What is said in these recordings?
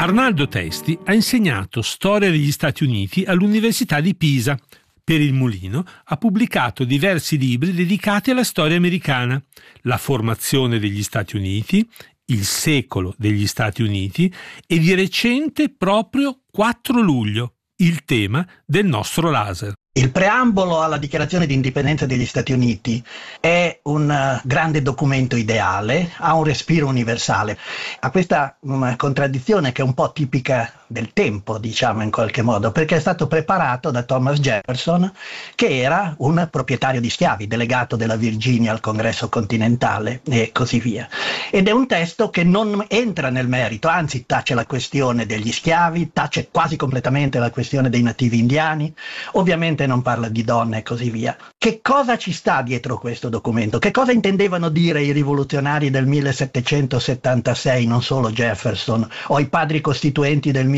Arnaldo Testi ha insegnato storia degli Stati Uniti all'Università di Pisa. Per Il Mulino ha pubblicato diversi libri dedicati alla storia americana: La formazione degli Stati Uniti, Il secolo degli Stati Uniti e di recente proprio 4 luglio, il tema del nostro laser. Il preambolo alla dichiarazione di indipendenza degli Stati Uniti è un grande documento ideale, ha un respiro universale, ha questa contraddizione che è un po' tipica del tempo, diciamo in qualche modo, perché è stato preparato da Thomas Jefferson, che era un proprietario di schiavi, delegato della Virginia al Congresso continentale e così via. Ed è un testo che non entra nel merito, anzi tace la questione degli schiavi, tace quasi completamente la questione dei nativi indiani, ovviamente non parla di donne e così via. Che cosa ci sta dietro questo documento? Che cosa intendevano dire i rivoluzionari del 1776, non solo Jefferson, o i padri costituenti del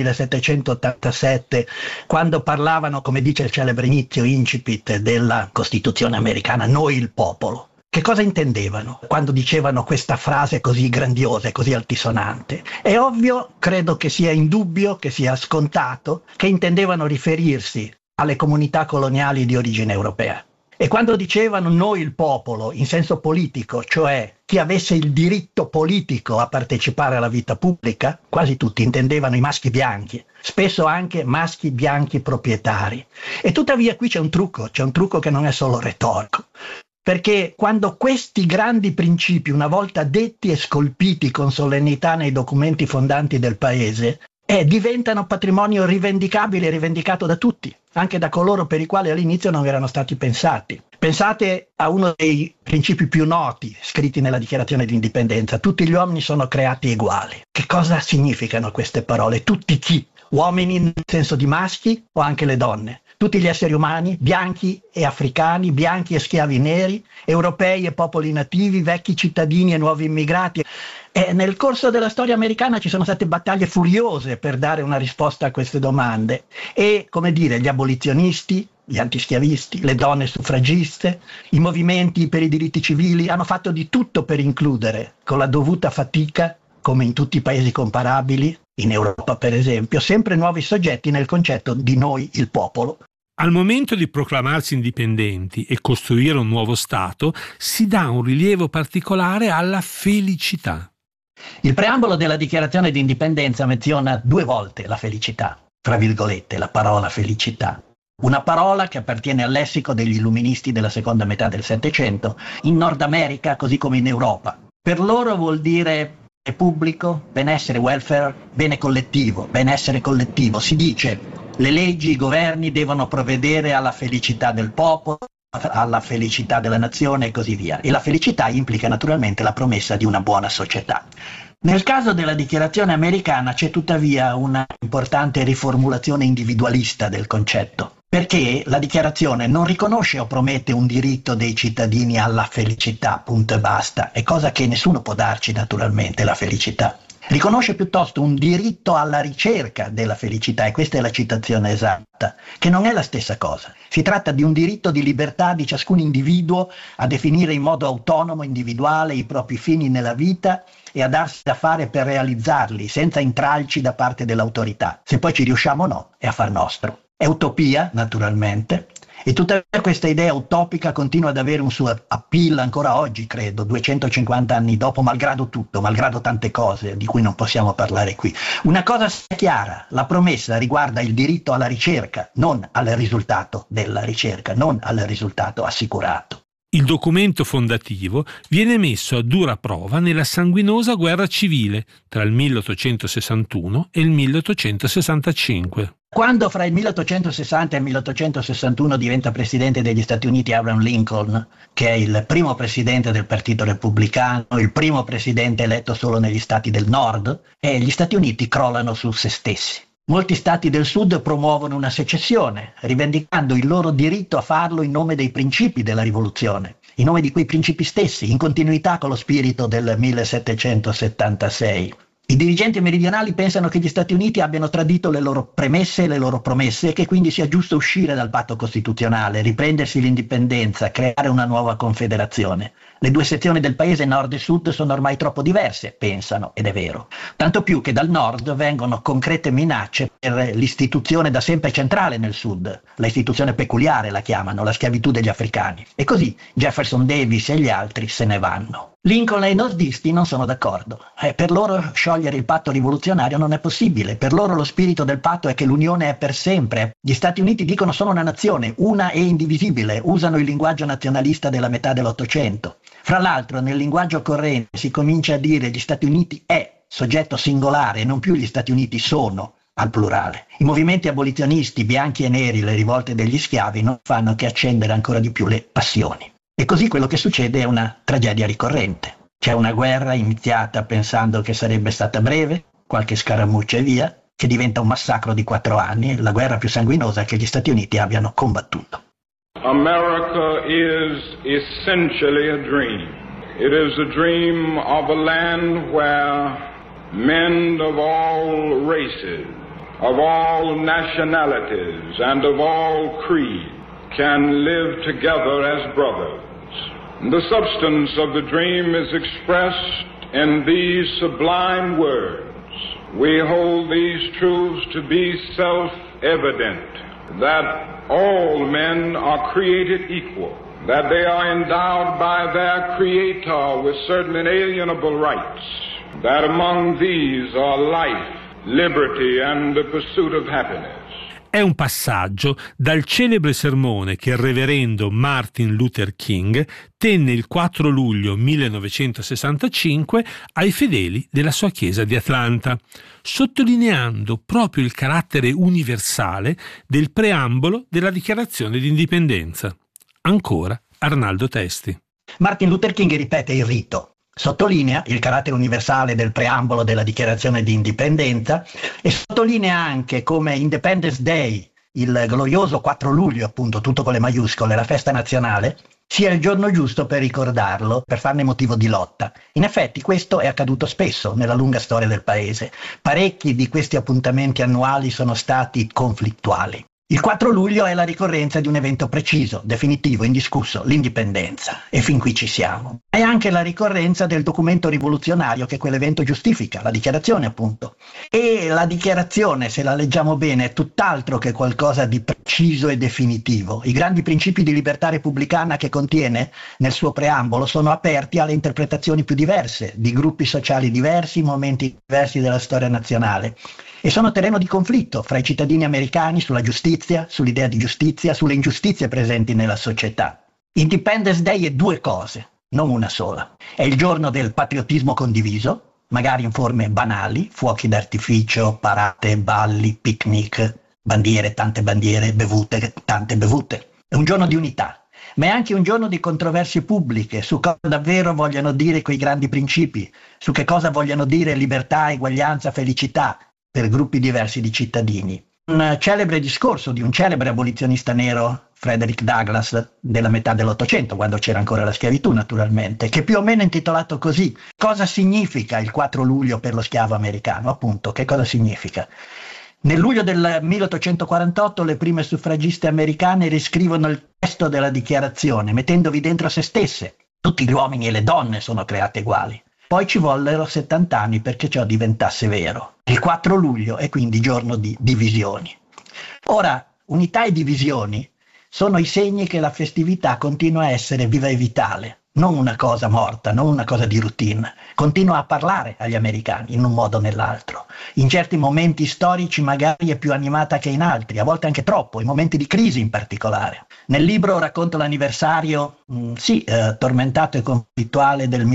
1787, quando parlavano, come dice il celebre inizio incipit della Costituzione americana, noi il popolo? Che cosa intendevano quando dicevano questa frase così grandiosa e così altisonante? È ovvio, credo che sia indubbio, che sia scontato, che intendevano riferirsi alle comunità coloniali di origine europea. E quando dicevano noi il popolo in senso politico, cioè chi avesse il diritto politico a partecipare alla vita pubblica, quasi tutti intendevano i maschi bianchi, spesso anche maschi bianchi proprietari. E tuttavia qui c'è un trucco che non è solo retorico. Perché quando questi grandi principi, una volta detti e scolpiti con solennità nei documenti fondanti del paese, diventano patrimonio rivendicabile e rivendicato da tutti, anche da coloro per i quali all'inizio non erano stati pensati. Pensate a uno dei principi più noti scritti nella Dichiarazione di Indipendenza: tutti gli uomini sono creati uguali. Che cosa significano queste parole? Tutti chi? Uomini nel senso di maschi o anche le donne? Tutti gli esseri umani, bianchi e africani, bianchi e schiavi neri, europei e popoli nativi, vecchi cittadini e nuovi immigrati. E nel corso della storia americana ci sono state battaglie furiose per dare una risposta a queste domande. E, come dire, gli abolizionisti, gli antischiavisti, le donne suffragiste, i movimenti per i diritti civili hanno fatto di tutto per includere, con la dovuta fatica, come in tutti i paesi comparabili, in Europa per esempio, sempre nuovi soggetti nel concetto di noi il popolo. Al momento di proclamarsi indipendenti e costruire un nuovo Stato, si dà un rilievo particolare alla felicità. Il preambolo della Dichiarazione di Indipendenza menziona 2 volte la felicità, tra virgolette, la parola felicità. Una parola che appartiene al lessico degli illuministi della seconda metà del Settecento, in Nord America così come in Europa. Per loro vuol dire pubblico, benessere, welfare, bene collettivo, benessere collettivo. Si dice le leggi, i governi devono provvedere alla felicità del popolo, alla felicità della nazione e così via. E la felicità implica naturalmente la promessa di una buona società. Nel caso della dichiarazione americana c'è tuttavia una importante riformulazione individualista del concetto, perché la dichiarazione non riconosce o promette un diritto dei cittadini alla felicità, punto e basta, è cosa che nessuno può darci naturalmente, la felicità. Riconosce piuttosto un diritto alla ricerca della felicità, e questa è la citazione esatta, che non è la stessa cosa. Si tratta di un diritto di libertà di ciascun individuo a definire in modo autonomo, individuale, i propri fini nella vita e a darsi da fare per realizzarli, senza intralci da parte dell'autorità. Se poi ci riusciamo o no, è affar nostro. È utopia, naturalmente, e tuttavia questa idea utopica continua ad avere un suo appeal ancora oggi, credo, 250 anni dopo, malgrado tutto, malgrado tante cose di cui non possiamo parlare qui. Una cosa è chiara: la promessa riguarda il diritto alla ricerca, non al risultato della ricerca, non al risultato assicurato. Il documento fondativo viene messo a dura prova nella sanguinosa guerra civile tra il 1861 e il 1865. Quando fra il 1860 e il 1861 diventa presidente degli Stati Uniti Abraham Lincoln, che è il primo presidente del Partito Repubblicano, il primo presidente eletto solo negli stati del nord, e gli Stati Uniti crollano su se stessi. Molti stati del sud promuovono una secessione, rivendicando il loro diritto a farlo in nome dei principi della rivoluzione, in nome di quei principi stessi, in continuità con lo spirito del 1776. I dirigenti meridionali pensano che gli Stati Uniti abbiano tradito le loro premesse e le loro promesse e che quindi sia giusto uscire dal patto costituzionale, riprendersi l'indipendenza, creare una nuova confederazione. Le due sezioni del paese, nord e sud, sono ormai troppo diverse, pensano, ed è vero. Tanto più che dal nord vengono concrete minacce per l'istituzione da sempre centrale nel sud, la istituzione peculiare la chiamano, la schiavitù degli africani. E così Jefferson Davis e gli altri se ne vanno. Lincoln e i nordisti non sono d'accordo. Per loro sciogliere il patto rivoluzionario non è possibile. Per loro lo spirito del patto è che l'unione è per sempre. Gli Stati Uniti dicono sono una nazione, una e indivisibile. Usano il linguaggio nazionalista della metà dell'Ottocento. Fra l'altro, nel linguaggio corrente si comincia a dire gli Stati Uniti è soggetto singolare, non più gli Stati Uniti sono al plurale. I movimenti abolizionisti, bianchi e neri, le rivolte degli schiavi non fanno che accendere ancora di più le passioni. E così quello che succede è una tragedia ricorrente. C'è una guerra iniziata pensando che sarebbe stata breve, qualche scaramuccia e via, che diventa un massacro di 4 anni, la guerra più sanguinosa che gli Stati Uniti abbiano combattuto. America is essentially a dream. It is a dream of a land where men of all races, of all nationalities and of all creeds can live together as brothers. The substance of the dream is expressed in these sublime words. We hold these truths to be self-evident, that all men are created equal, that they are endowed by their Creator with certain inalienable rights, that among these are life, liberty and the pursuit of happiness. È un passaggio dal celebre sermone che il reverendo Martin Luther King tenne il 4 luglio 1965 ai fedeli della sua chiesa di Atlanta, sottolineando proprio il carattere universale del preambolo della Dichiarazione di Indipendenza. Ancora Arnaldo Testi. Martin Luther King ripete il rito. Sottolinea il carattere universale del preambolo della Dichiarazione di Indipendenza e sottolinea anche come Independence Day, il glorioso 4 luglio, appunto, tutto con le maiuscole, la festa nazionale, sia il giorno giusto per ricordarlo, per farne motivo di lotta. In effetti questo è accaduto spesso nella lunga storia del paese. Parecchi di questi appuntamenti annuali sono stati conflittuali. Il 4 luglio è la ricorrenza di un evento preciso, definitivo, indiscusso, l'indipendenza. E fin qui ci siamo. È anche la ricorrenza del documento rivoluzionario che quell'evento giustifica, la dichiarazione appunto. E la dichiarazione, se la leggiamo bene, è tutt'altro che qualcosa di preciso e definitivo. I grandi principi di libertà repubblicana che contiene nel suo preambolo sono aperti alle interpretazioni più diverse, di gruppi sociali diversi, momenti diversi della storia nazionale. E sono terreno di conflitto fra i cittadini americani sulla giustizia, sull'idea di giustizia, sulle ingiustizie presenti nella società. Independence Day è 2 cose, non una sola. È il giorno del patriottismo condiviso, magari in forme banali, fuochi d'artificio, parate, balli, picnic, bandiere, tante bandiere, bevute, tante bevute. È un giorno di unità, ma è anche un giorno di controversie pubbliche su cosa davvero vogliono dire quei grandi principi, su che cosa vogliono dire libertà, eguaglianza, felicità, per gruppi diversi di cittadini. Un celebre discorso di un celebre abolizionista nero, Frederick Douglass, della metà dell'Ottocento, quando c'era ancora la schiavitù naturalmente, che più o meno è intitolato così: cosa significa il 4 luglio per lo schiavo americano? Appunto, che cosa significa? Nel luglio del 1848 le prime suffragiste americane riscrivono il testo della dichiarazione, mettendovi dentro se stesse. Tutti gli uomini e le donne sono create uguali. Poi ci vollero 70 anni perché ciò diventasse vero. Il 4 luglio è quindi giorno di divisioni. Ora, unità e divisioni sono i segni che la festività continua a essere viva e vitale, non una cosa morta, non una cosa di routine. Continua a parlare agli americani in un modo o nell'altro. In certi momenti storici magari è più animata che in altri, a volte anche troppo, in momenti di crisi in particolare. Nel libro racconto l'anniversario, tormentato e conflittuale del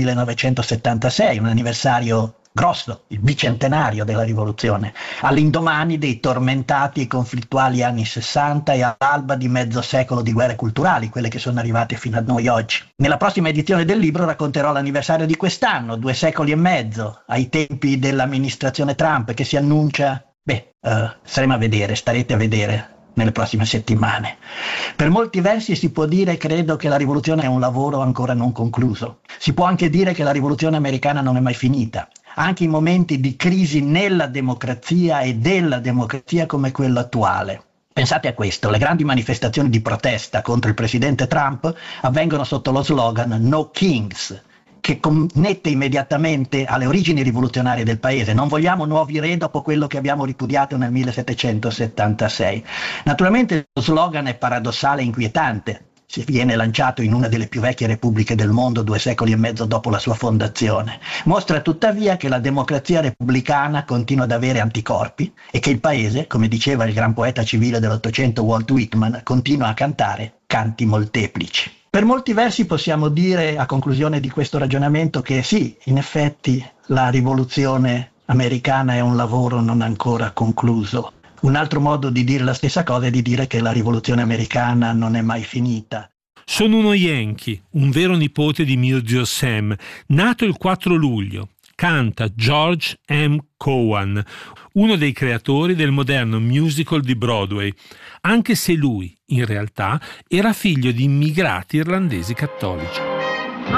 1976, un anniversario grosso, il bicentenario della rivoluzione, all'indomani dei tormentati e conflittuali anni 60 e all'alba di mezzo secolo di guerre culturali, quelle che sono arrivate fino a noi oggi. Nella prossima edizione del libro racconterò l'anniversario di quest'anno, 2 secoli e mezzo, ai tempi dell'amministrazione Trump, che si annuncia, staremo a vedere, starete a vedere nelle prossime settimane. Per molti versi si può dire, credo, che la rivoluzione è un lavoro ancora non concluso. Si può anche dire che la rivoluzione americana non è mai finita. Anche in momenti di crisi nella democrazia e della democrazia come quello attuale. Pensate a questo, le grandi manifestazioni di protesta contro il presidente Trump avvengono sotto lo slogan No Kings, che connette immediatamente alle origini rivoluzionarie del paese. Non vogliamo nuovi re dopo quello che abbiamo ripudiato nel 1776. Naturalmente lo slogan è paradossale e inquietante. Si viene lanciato in una delle più vecchie repubbliche del mondo 2 secoli e mezzo dopo la sua fondazione. Mostra tuttavia che la democrazia repubblicana continua ad avere anticorpi e che il paese, come diceva il gran poeta civile dell'Ottocento Walt Whitman, continua a cantare canti molteplici. Per molti versi possiamo dire, a conclusione di questo ragionamento, che sì, in effetti la rivoluzione americana è un lavoro non ancora concluso. Un altro modo di dire la stessa cosa è di dire che la rivoluzione americana non è mai finita. Sono uno Yankee, un vero nipote di mio zio Sam, nato il 4 luglio. Canta George M. Cohan, uno dei creatori del moderno musical di Broadway, anche se lui, in realtà, era figlio di immigrati irlandesi cattolici.